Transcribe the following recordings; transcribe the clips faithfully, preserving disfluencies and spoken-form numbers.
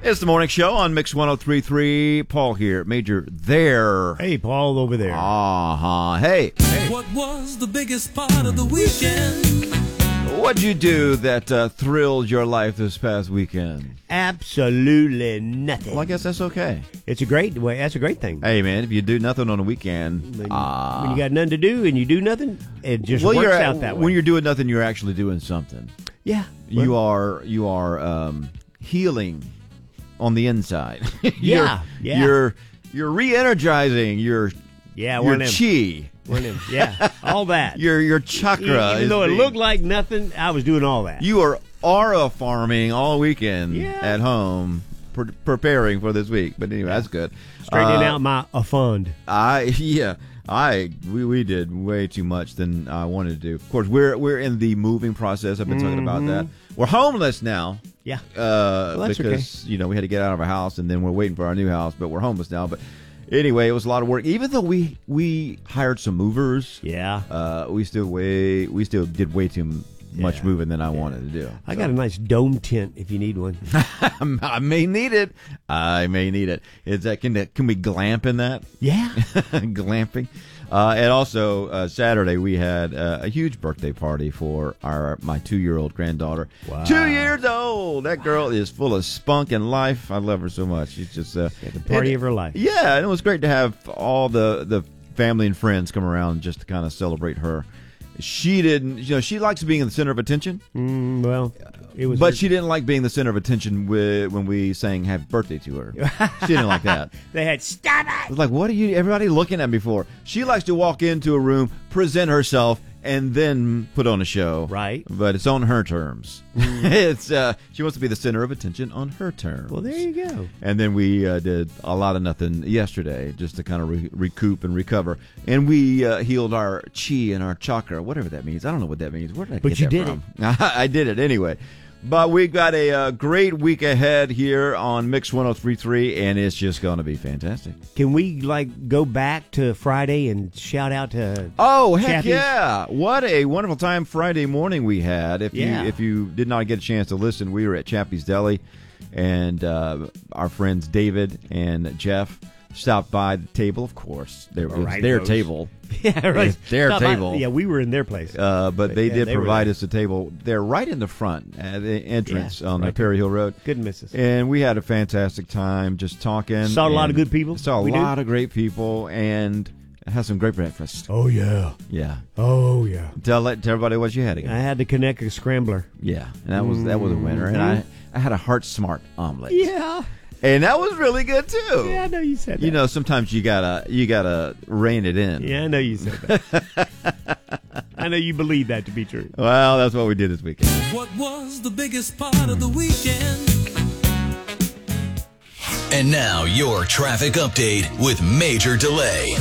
It's the morning show on Mix one oh three point three. Paul here, Major there. Hey, Paul over there. Uh-huh. Hey. hey. What was the biggest part of the weekend? What'd you do that uh, thrilled your life this past weekend? Absolutely nothing. Well, I guess that's okay. It's a great way. That's a great thing. Hey, man, if you do nothing on a weekend, When, uh, when you got nothing to do and you do nothing, it just well, works you're, out that way. When you're doing nothing, you're actually doing something. yeah, You well, are you are um, healing on the inside. you're, Yeah, yeah. You're you're re-energizing your yeah, your one of them. chi. One of them. Yeah, all that. Your your chakra. Even is though it being- looked like nothing, I was doing all that. You are aura farming all weekend Yeah. at home, pre- preparing for this week. But anyway, that's good. Straightening Uh, out my a fund. I yeah, I we, we did way too much than I wanted to do. Of course, we're we're in the moving process. I've been talking about that. We're homeless now. Yeah. Uh, Well, that's because you know we had to get out of our house, and then we're waiting for our new house. But we're homeless now. But anyway, it was a lot of work. Even though we we hired some movers, Yeah. uh, we still way we still did way too m- much Yeah. moving than I wanted to do. I So- got a nice dome tent if you need one. I may need it. I may need it. Is that can that, can we glamp in that? Yeah. Glamping. Uh, and also uh, Saturday we had uh, a huge birthday party for our my two year old granddaughter. Wow. Two years old. That girl is full of spunk and life. I love her so much. She's just uh, The party and- of her life. Yeah, and it was great to have all the the family and friends come around just to kind of celebrate her. She didn't, you know, she likes being in the center of attention. Mm, well, it was. But her- she didn't like being the center of attention with, when we sang happy birthday to her. She didn't like that. They had stop I it. was like, what are you, everybody looking at me for? She likes to walk into a room, present herself, and then put on a show. Right. But it's on her terms. it's uh, She wants to be the center of attention on her terms. Well, there you go. And then we uh, did a lot of nothing yesterday just to kind of re- recoup and recover. And we uh, healed our chi and our chakra, whatever that means. I don't know what that means. Where did I But get you that did from? I did it anyway. But we got a uh, great week ahead here on Mix one oh three point three, and it's just going to be fantastic. Can we like go back to Friday and shout out to? Oh, heck Chappie's? yeah. What a wonderful time Friday morning we had. If Yeah. you if you did not get a chance to listen, we were at Chappie's Deli, and uh, our friends David and Jeff stopped by the table, of course. They, it was Right, their folks. table. Yeah, right. It's their Stop by- table. Yeah, we were in their place. Uh, but But, they yeah, did they were provide there. us a table. They're right in the front at the entrance Yeah, on right the Perry Hill Road. Good missus. And we had a fantastic time just talking. Saw a lot and of good people. Saw a We did. lot of great people and had some great breakfast. Oh yeah. Yeah. Oh yeah. Tell, let, tell everybody what you had again. I had to connect a scrambler. Yeah, and that was that was a winner. And I I had a Heart Smart omelet. Yeah. And that was really good too. Yeah, I know you said that. You know, sometimes you gotta you gotta rein it in. Yeah, I know you said that. I know you believe that to be true. Well, that's what we did this weekend. What was the biggest part of the weekend? And now your traffic update with Major Delay.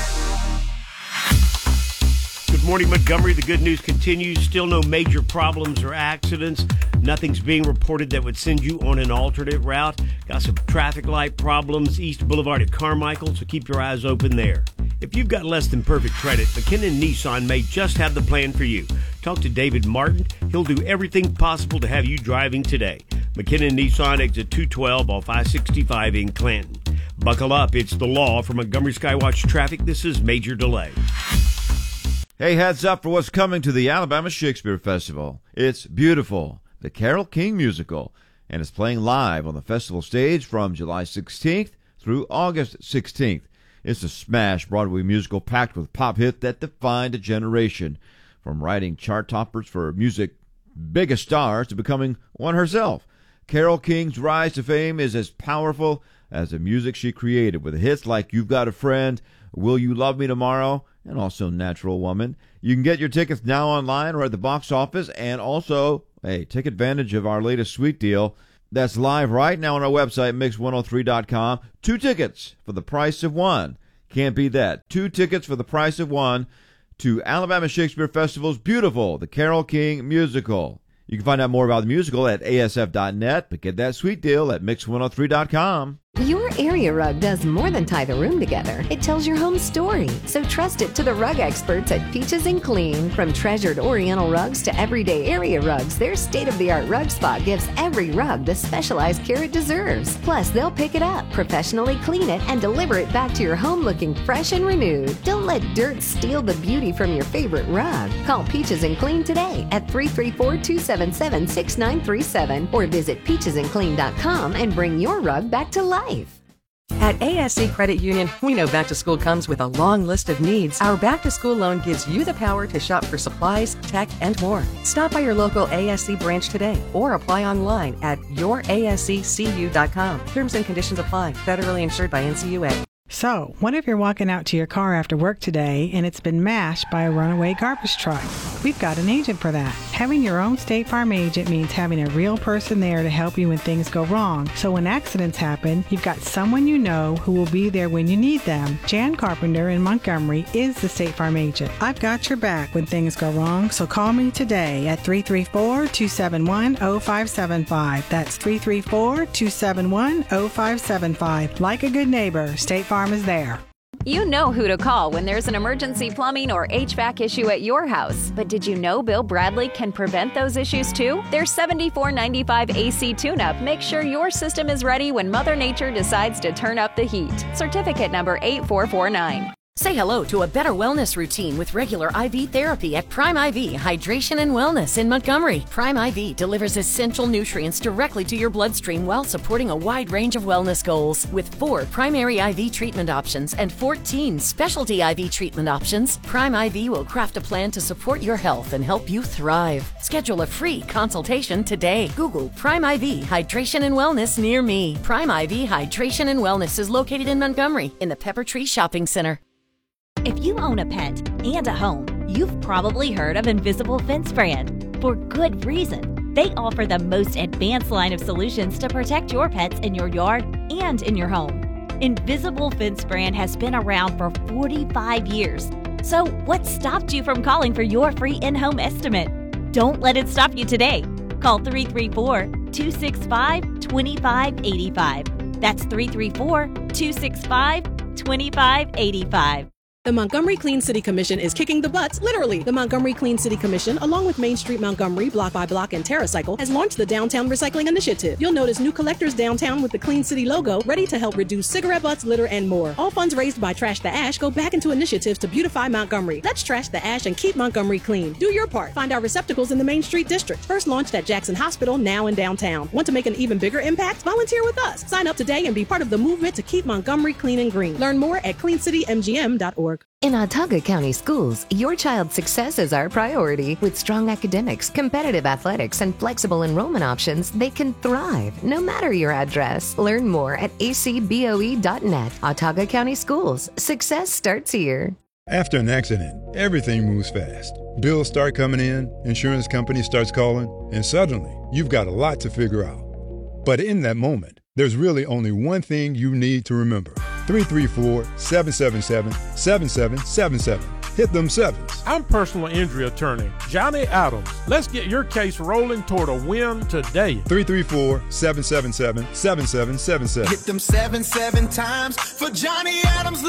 Good morning, Montgomery. The good news continues. Still no major problems or accidents. Nothing's being reported that would send you on an alternate route. Got some traffic light problems East Boulevard at Carmichael, so keep your eyes open there. If you've got less than perfect credit, McKinnon Nissan may just have the plan for you. Talk to David Martin. He'll do everything possible to have you driving today. McKinnon Nissan, exit two twelve off I sixty-five in Clanton. Buckle up. It's the law. For Montgomery Skywatch Traffic, this is Major Delay. Hey, heads up for what's coming to the Alabama Shakespeare Festival. It's beautiful, the Carole King musical, and it's playing live on the festival stage from July sixteenth through August sixteenth. It's a smash Broadway musical packed with pop hits that defined a generation, from writing chart toppers for music biggest stars to becoming one herself. Carole King's rise to fame is as powerful as the music she created, with hits like You've Got a Friend, Will You Love Me Tomorrow, and also Natural Woman. You can get your tickets now online or at the box office, and also, hey, take advantage of our latest sweet deal that's live right now on our website, mix one oh three dot com. Two tickets for the price of one. Can't beat that. Two tickets for the price of one to Alabama Shakespeare Festival's beautiful, the Carole King musical. You can find out more about the musical at A S F dot net, but get that sweet deal at mix one oh three dot com. Your area rug does more than tie the room together. It tells your home's story. So trust it to the rug experts at Peaches and Clean. From treasured Oriental rugs to everyday area rugs, their state-of-the-art rug spot gives every rug the specialized care it deserves. Plus, they'll pick it up, professionally clean it, and deliver it back to your home looking fresh and renewed. Don't let dirt steal the beauty from your favorite rug. Call Peaches and Clean today at three three four, two seven seven, six nine three seven or visit peaches and clean dot com and bring your rug back to life. At A S C Credit Union, we know back to school comes with a long list of needs. Our back to school loan gives you the power to shop for supplies, tech, and more. Stop by your local A S C branch today or apply online at your A S C C U dot com. Terms and conditions apply. Federally insured by N C U A. So, what if you're walking out to your car after work today and it's been mashed by a runaway garbage truck? We've got an agent for that. Having your own State Farm agent means having a real person there to help you when things go wrong. So when accidents happen, you've got someone you know who will be there when you need them. Jan Carpenter in Montgomery is the State Farm agent. I've got your back when things go wrong, so call me today at three three four, two seven one, zero five seven five. That's three three four, two seven one, zero five seven five. Like a good neighbor, State Farm is there. You know who to call when there's an emergency plumbing or H V A C issue at your house. But did you know Bill Bradley can prevent those issues too? Their seventy-four ninety-five A C tune-up makes sure your system is ready when Mother Nature decides to turn up the heat. Certificate number eight four four nine. Say hello to a better wellness routine with regular I V therapy at Prime I V Hydration and Wellness in Montgomery. Prime I V delivers essential nutrients directly to your bloodstream while supporting a wide range of wellness goals. With four primary I V treatment options and fourteen specialty I V treatment options, Prime I V will craft a plan to support your health and help you thrive. Schedule a free consultation today. Google Prime I V Hydration and Wellness near me. Prime I V Hydration and Wellness is located in Montgomery in the Pepper Tree Shopping Center. If you own a pet and a home, you've probably heard of Invisible Fence Brand. For good reason. They offer the most advanced line of solutions to protect your pets in your yard and in your home. Invisible Fence Brand has been around for forty-five years. So what stopped you from calling for your free in-home estimate? Don't let it stop you today. Call three three four, two six five, two five eight five. That's three three four, two six five, two five eight five. The Montgomery Clean City Commission is kicking the butts, literally. The Montgomery Clean City Commission, along with Main Street Montgomery, Block by Block, and TerraCycle, has launched the Downtown Recycling Initiative. You'll notice new collectors downtown with the Clean City logo, ready to help reduce cigarette butts, litter, and more. All funds raised by Trash the Ash go back into initiatives to beautify Montgomery. Let's trash the ash and keep Montgomery clean. Do your part. Find our receptacles in the Main Street District. First launched at Jackson Hospital, now in downtown. Want to make an even bigger impact? Volunteer with us. Sign up today and be part of the movement to keep Montgomery clean and green. Learn more at clean city m g m dot org. In Autauga County Schools, your child's success is our priority. With strong academics, competitive athletics, and flexible enrollment options, they can thrive no matter your address. Learn more at a c b o e dot net. Autauga County Schools. Success starts here. After an accident, everything moves fast. Bills start coming in, insurance company starts calling, and suddenly you've got a lot to figure out. But in that moment, there's really only one thing you need to remember. three three four, seven seven seven, seven seven seven seven. Hit them sevens. I'm personal injury attorney Johnny Adams. Let's get your case rolling toward a win today. three three four, seven seven seven, seven seven seven seven. Hit them seven, seven times for Johnny Adams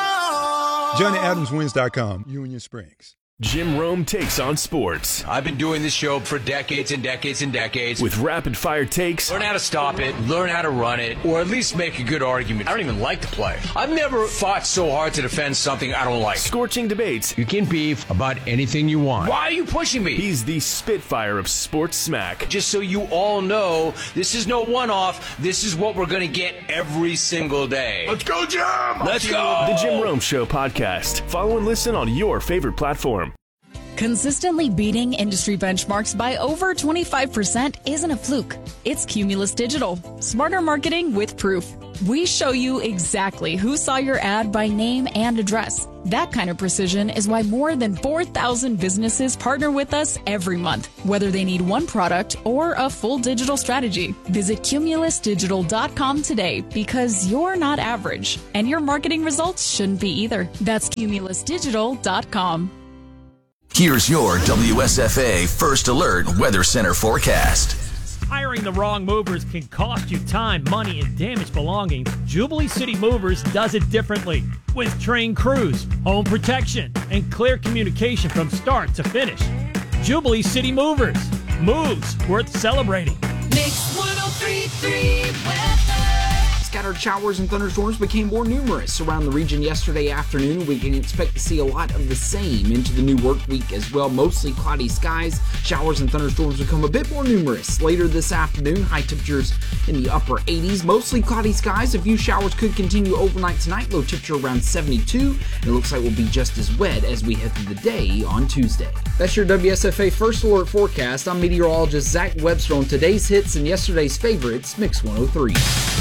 Law. Johnny Adams Wins dot com, Union Springs. Jim Rome takes on sports. I've been doing this show for decades and decades and decades. With rapid-fire takes. Learn how to stop it, learn how to run it, or at least make a good argument. I don't even like to play. I've never fought so hard to defend something I don't like. Scorching debates. You can beef about anything you want. Why are you pushing me? He's the Spitfire of sports smack. Just so you all know, this is no one-off. This is what we're going to get every single day. Let's go, Jim! Let's go! The Jim Rome Show podcast. Follow and listen on your favorite platform. Consistently beating industry benchmarks by over twenty-five percent isn't a fluke. It's Cumulus Digital. Smarter marketing with proof. We show you exactly who saw your ad by name and address. That kind of precision is why more than four thousand businesses partner with us every month, whether they need one product or a full digital strategy. Visit cumulus digital dot com today because you're not average, and your marketing results shouldn't be either. That's cumulus digital dot com. Here's your W S F A First Alert Weather Center forecast. Hiring the wrong movers can cost you time, money, and damage belongings. Jubilee City Movers does it differently. With trained crews, home protection, and clear communication from start to finish. Jubilee City Movers. Moves worth celebrating. Mix one oh three point three weather. Scattered showers and thunderstorms became more numerous around the region yesterday afternoon. We can expect to see a lot of the same into the new work week as well. Mostly cloudy skies. Showers and thunderstorms become a bit more numerous later this afternoon. High temperatures in the upper eighties. Mostly cloudy skies. A few showers could continue overnight tonight. Low temperature around seventy-two. And it looks like we'll be just as wet as we head through the day on Tuesday. That's your W S F A First Alert forecast. I'm meteorologist Zach Webster on today's hits and yesterday's favorites, Mix one oh three.